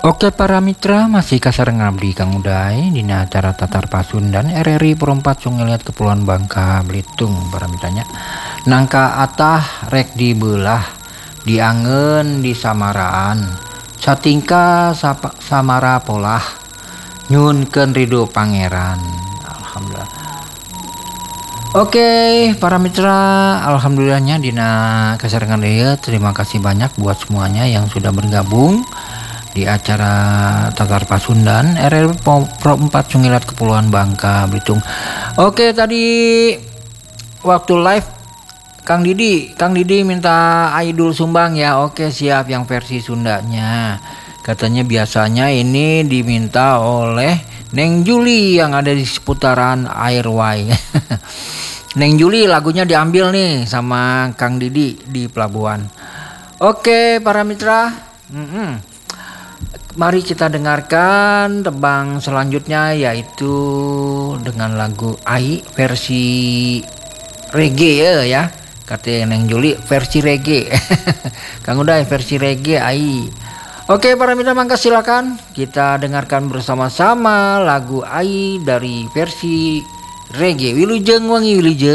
Oke para mitra, masih kasar ngabdi Kang Uday dina acara Tatar Pasundan RRI Perempat Sungai Kepulauan Bangka Belitung para mitranya. Nangka atah rek dibelah, diangen di samaraan, satingka samara polah, nyunkeun ridho pangeran. Alhamdulillah. Oke para mitra, alhamdulillahnya dina kasarengan deui. Terima kasih banyak buat semuanya yang sudah bergabung di acara Tatar Pasundan RRI Pro 4 Sungai Kepulauan Bangka Belitung. Oke, tadi waktu live Kang Didi minta Aidul sumbang ya. Oke, siap yang versi Sundanya. Katanya biasanya ini diminta oleh Neng Juli yang ada di seputaran Airway. Neng Juli lagunya diambil nih sama Kang Didi di pelabuhan. Oke para mitra, mari kita dengarkan tebang selanjutnya, yaitu dengan lagu Ai versi reggae ya. Kata Neng Juli versi reggae. Kang Uday versi reggae Ai. Oke para mitra, mangga silakan kita dengarkan bersama-sama lagu Ai dari versi reggae. Wilujeng wangi wilujeng.